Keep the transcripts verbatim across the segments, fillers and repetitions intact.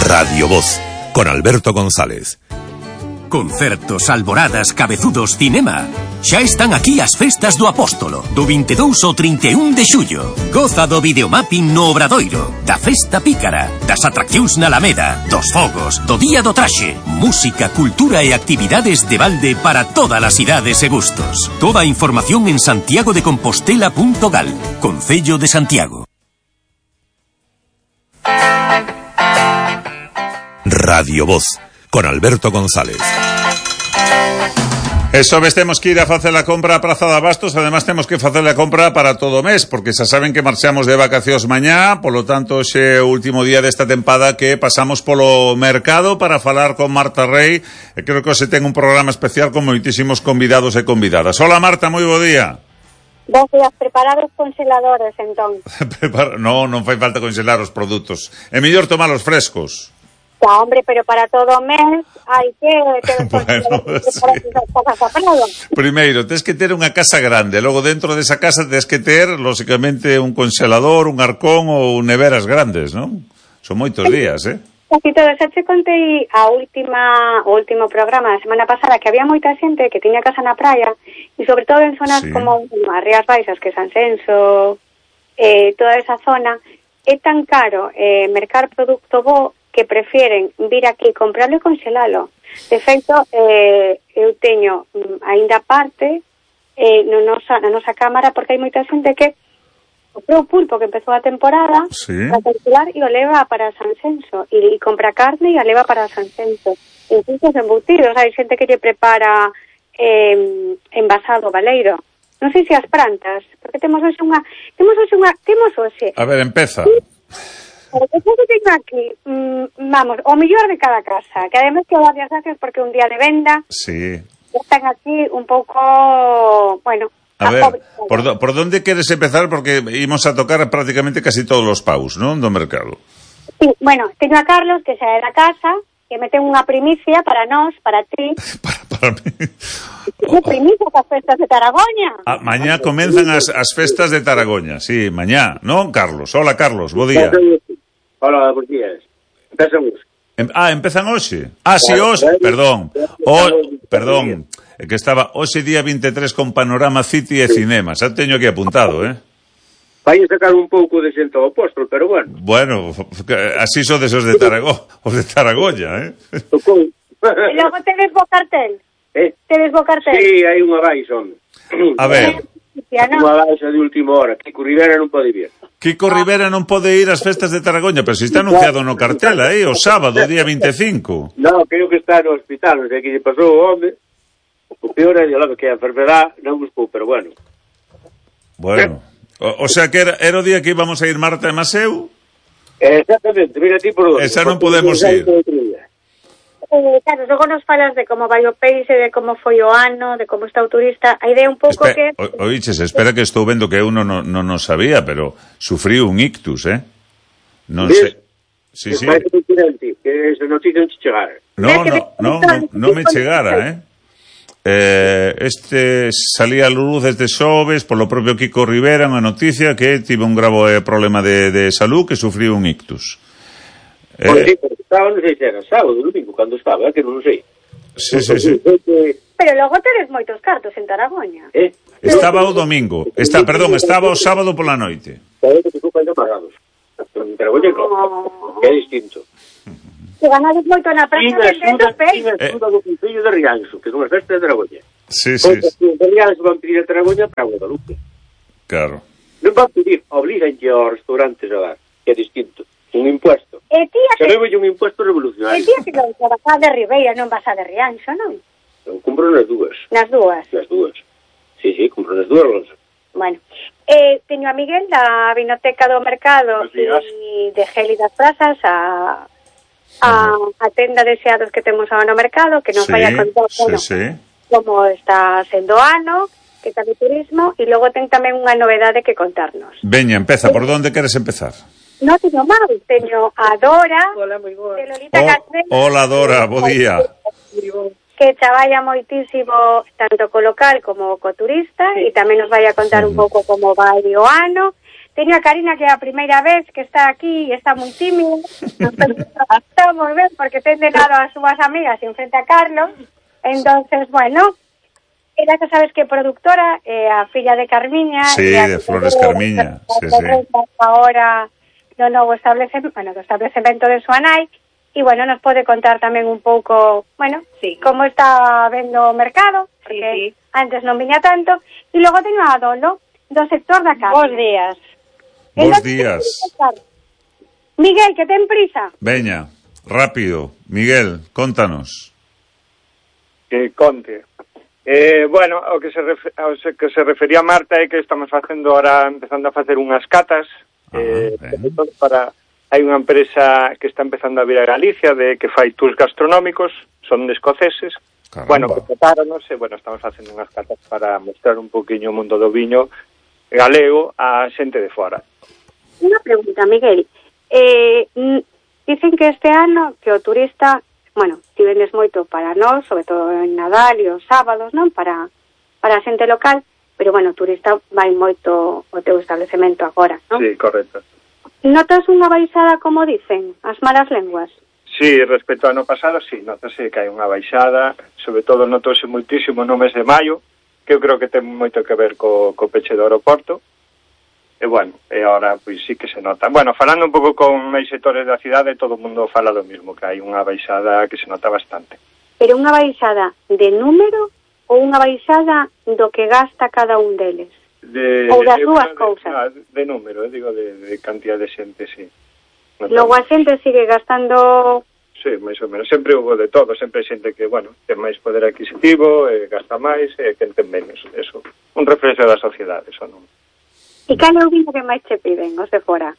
Radio Voz, con Alberto González. Concertos, alboradas, cabezudos, cinema. Xa están aquí as festas do Apóstolo, do vinte e dous ao trinta e un de xullo. Goza do videomapping no Obradoiro, da festa pícara, das atraccións na Alameda, dos fogos, do día do traxe, música, cultura e actividades de balde para todas as idades e gustos. Toda a información en santiago de compostela punto gal, Concello de Santiago. Radio Voz, con Alberto González. Eso ves, temos que ir a facer a compra a Praza de Abastos. Además temos que facer a compra para todo o mes, porque xa saben que marchamos de vacacións mañá. Polo tanto, xe o último día desta tempada que pasamos polo mercado para falar con Marta Rey. E creo que hoxe ten un programa especial con moitísimos convidados e convidadas. Hola Marta, moi bo día. Bos días, preparar os congeladores entón. No, non fai falta congelar os produtos. É mellor tomar os frescos. Ya, hombre, pero para todo o mes hai que ter bueno, sí. Primeiro, tens que ter unha casa grande. Logo, dentro desa casa tens que ter, lógicamente, un congelador, un arcón ou neveras grandes, non? Son moitos días, eh? Así todo, xa che contei a última, o último programa da semana pasada que había moita xente que tiña casa na praia e sobre todo en zonas sí. como as Rías Baixas, que San Senso, eh, toda esa zona, é tan caro eh, mercar produto bo que prefieren vir aquí, comprarlo e congelalo. De feito, eh, eu teño aínda parte eh, no nosa, na nosa cámara, porque hai moita xente que comprou pulpo que empezou a temporada sí. para congelar e o leva para San Senso, e, e compra carne e a leva para San Senso. Incluso os embutidos, hai xente que lle prepara eh, envasado baleiro. Non sei se as plantas, porque temos hoxe unha... Temos hoxe unha... Temos hoxe... A ver, empeza. Sí. O que teño aquí, mmm, vamos, o mellor de cada casa, que además que dar as gracias porque un día de venda. Sí. Están aquí un pouco, bueno... A, a ver, por, do, por donde queres empezar? Porque ímos a tocar prácticamente casi todos os paus, non? Do mercado. Sí, bueno, teño a Carlos, que xa é da casa, que me ten unha primicia para nós, para ti. para, para mí. Unha primicia para as festas de Taragoña. Ah, mañá comenzan as, as festas de Taragoña, sí, mañá, non, Carlos? Hola, Carlos, bo día. Hola, buenos días. Empezamos. Em, ah, empezan hoxe. Ah, si, sí, hoxe, perdón. O, perdón, é que estaba hoxe día vinte e tres con Panorama City e Cinema. Xa teño aquí apuntado, eh? Vai sacar un pouco de xente ao apóstol, pero bueno. Bueno, así son desos de Taragoña, os de Taragoña, eh? E logo tedes bo cartel. Eh? Tedes bo cartel. Sí, hai unha baixa, hombre. A ver. Unha baixa de última hora. Kiko Rivera non pode vir. Kiko Rivera non pode ir ás festas de Taragoña, pero si está anunciado no cartel aí, o sábado, día vinte e cinco. Non, creo que está no hospital, non sei que lle pasou o home. O peor é logo que a enfermedad non buscou, pero bueno. Bueno, o, o sea que era, era o día que íbamos a ir Marta e Maseu. Exactamente, mira ti por onde. Esa non podemos ir. Eh, claro, logo nos falas de como vai o peixe, de como foi o ano, de como está o turista. A idea un pouco Espe- que... O, oiches, espera que estou vendo que eu non no, no, no sabía, pero sufriu un ictus, eh? Non sei. Sí, sí. Que esa noticia non te chegara. No, no, no, no, non me chegara, eh? Eh, este salía a luz desde xoves polo propio Kiko Rivera unha noticia que tivo un grave problema de, de salud, que sufriu un ictus. Eh, Porque estaba, non sei se era sábado, domingo, cando estaba, que non sei. Sí, sí, sí. Pero logo tedes moitos cartos en Taragoña. Eh? Estaba o domingo. Está, perdón, estaba o sábado pola noite. Sabe que te ocupan de pagados. En Taragoña, no. Que é distinto. Que ganades moito na praza vendendo peixe. E a do Concello de Rianxo, que son as festas de Taragoña. Sí, sí. Os de Rianxo van pedir a Taragoña para Guadalupe. Claro. Non van pedir, obligan aos restaurantes a dar, que é distinto. Un impuesto. E tía que... Sabemos un impuesto revolucionario. E tía que non vas a de Ribeira, non vas a de Rianxo, non? Non, compro nas dúas. Nas dúas? Nas dúas. Sí, sí, compro nas dúas. Bueno, eh, teño a Miguel da Vinoteca do Mercado e de Gélidas Plazas, a, a, a tenda de xeados que temos agora no mercado, que nos sí, vai a contar sí, bueno, sí. como está sendo o ano, que está de turismo, e logo ten tamén unha novedade que contarnos. Veña, empeza, por onde queres empezar? No teño mal, teño a Dora. Hola, moi boa. De Lolita oh, Castell. Hola, Dora, bo día. Que traballa moitísimo tanto co local como co turista, sí. E tamén nos vai a contar uh -huh. un pouco como vai o ano. teño a Karina, que é a primeira vez que está aquí e está moi tímida. Está moi ben, porque ten de lado as súas amigas en frente a Carlos. Entonces, bueno, ela xa sabes que é productora, é a filla de Carmiña. Sí, de Flores Carmiña. Sí, sí. Ahora no novo establecemento, bueno, do establecemento de súa nai. E, bueno, nos pode contar tamén un pouco, bueno, sí, como está vendo o mercado, porque sí, sí, antes non viña tanto. E logo teño a Adolo, do sector da casa. Bos días. Bos días. Miguel, que ten prisa. Veña, rápido. Miguel, contanos. Que conte. Eh, bueno, ao que se refer, ao que se refería Marta é que estamos facendo ahora, empezando a facer unhas catas, ah, eh, para... Hai unha empresa que está empezando a vir a Galicia de que fai tours gastronómicos, son de escoceses. Caramba. Bueno, que prepáranos e, bueno, estamos facendo unhas catas para mostrar un poquinho o mundo do viño galego a xente de fora. Unha pregunta, Miguel. Eh, dicen que este ano que o turista, bueno, ti vendes moito para nós, sobre todo en Nadal e os sábados, non? Para, para a xente local, pero, bueno, o turista vai moito o teu establecemento agora, non? Sí, correcto. Notas unha baixada, como dicen, as malas lenguas? Sí, respecto ao ano pasado, sí, notase que hai unha baixada, sobre todo notose moitísimo no mes de maio, que eu creo que ten moito que ver co, co peche do aeroporto, e bueno, e agora, pois sí que se nota. Bueno, falando un pouco con máis sectores da cidade, todo o mundo fala do mismo, que hai unha baixada que se nota bastante. Pero unha baixada de número ou unha baixada do que gasta cada un deles? De, ou das de, dúas de, cousas? De, de número, eh, digo, de, de cantidad de xente, sí. No Logo a xente sigue gastando... Sí, máis ou menos. Sempre hubo de todo, sempre xente que, bueno, ten máis poder adquisitivo, eh, gasta máis, e eh, que ten menos. Eso, un reflexo da sociedade, eso non. E cal é o vino que máis che piden, os de fora?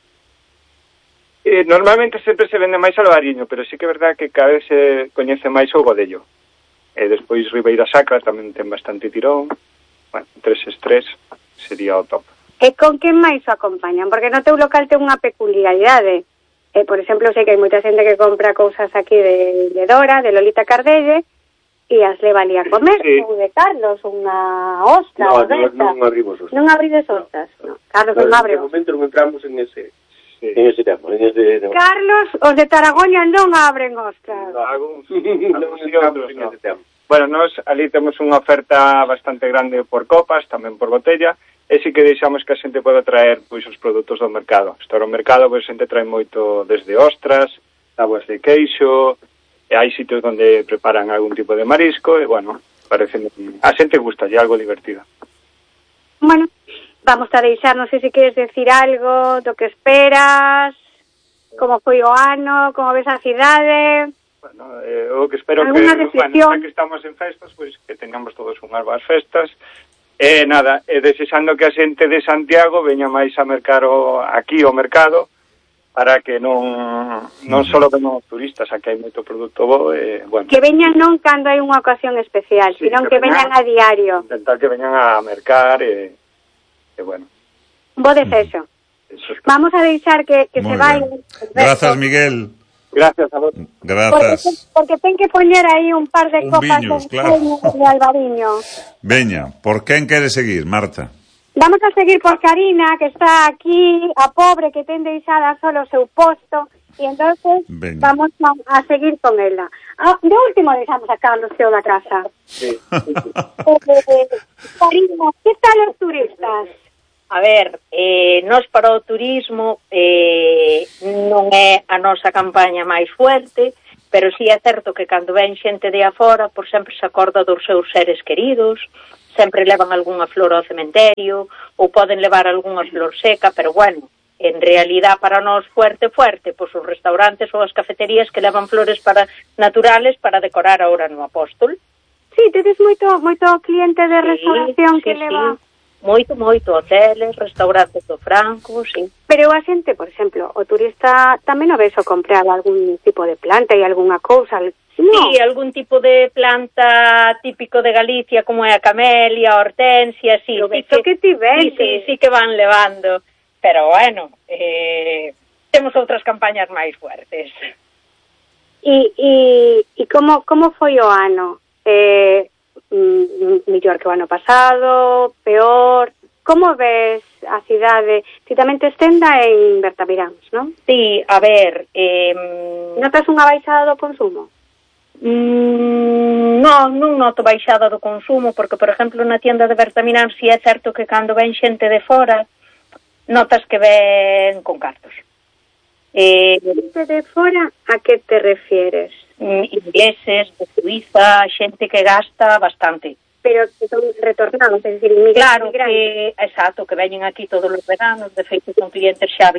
Eh, normalmente sempre se vende máis albariño, pero sí que é verdad que cada vez se coñece máis o godello. E eh, despois Ribeira Sacra tamén ten bastante tirón. Bueno, tres estrés sería o top. E con que máis o acompañan? Porque no teu local ten unha peculiaridade. Eh, por exemplo, sei que hai moita xente que compra cousas aquí de, de Dora, de Lolita Cardelle, e as leva ali a comer, sí, ou de Carlos, unha ostra, no, ou desta. Non, non abrimos ostas. Non abrides ostas, no. no. Carlos non, non abre. De momento non entramos en ese, sí, en ese tema. En ese tema. Carlos, os de Taragoña non abren ostras. No, algún, algún sí, outros, no. Ese tema. Bueno, nós ali temos unha oferta bastante grande por copas, tamén por botella, e si que deixamos que a xente poda traer pois os produtos do mercado. Estar ao mercado, pois a xente trae moito desde ostras, tábuas de queixo, e hai sitios onde preparan algún tipo de marisco, e, bueno, parece a xente gusta, é algo divertido. Bueno, vamos a deixar, non sei se queres decir algo do que esperas, como foi o ano, como ves a cidade... Bueno, eh, o que espero que, bueno, xa que estamos en festas, pois que tengamos todos unhas boas festas. E eh, nada, eh, desexando que a xente de Santiago veña máis a mercar o, aquí o mercado, para que non non só veñan os turistas, aquí hai moito produto bo, e, bueno. Que veñan non cando hai unha ocasión especial, sí, sino que, que veñan a diario. Intentar que veñan a mercar, e, e bueno. Bo desexo. Vamos a deixar que, que se vai. Grazas, Miguel. Gracias a vos. Grazas. Porque, porque ten que poñer aí un par de un copas viños, de, claro, de albariño. Veña, por quen quere seguir, Marta? Vamos a seguir por Karina, que está aquí, a pobre que ten deixada solo o seu posto, e entonces Veña. Vamos a, a seguir con ela. Ah, de último deixamos a Carlos, que é o da casa. Sí. eh, Karina, que tal os turistas? A ver, eh, nos para o turismo eh, non é a nosa campaña máis fuerte, pero sí é certo que cando ven xente de afora, por sempre se acorda dos seus seres queridos, sempre levan algunha flor ao cementerio, ou poden levar algunha flor seca, pero bueno, en realidad para nós fuerte, fuerte, pois os restaurantes ou as cafeterías que levan flores para naturales para decorar ahora no Apóstol. Sí, tedes moito moito cliente de restauración sí, que sí, leva... Sí. Moito, moito, hoteles, restaurantes do Franco, sí. Pero a xente, por exemplo, o turista tamén o ves o comprar algún tipo de planta e algunha cousa. No. Sí, algún tipo de planta típico de Galicia, como é a camelia, a hortensia, sí. Pero sí que, que ti vendes. Sí, sí, sí que van levando. Pero, bueno, eh, temos outras campañas máis fuertes. E, e, e como, como foi o ano? Eh... mellor que o ano pasado, peor? como ves a cidade? Ti tamén te estenda en Bertamiráns, non? Sí, a ver... Eh, Notas unha baixada do consumo? Mm, non, non noto baixada do consumo, porque, por exemplo, na tienda de Bertamiráns si é certo que cando ven xente de fora, notas que ven con cartos. Eh, xente de fora, a que te refieres? Ingleses, de Suiza, xente que gasta bastante. Pero que son retornados, é dicir, inmigrantes. Claro, que, exacto, que veñen aquí todos os veranos, de feito con clientes xa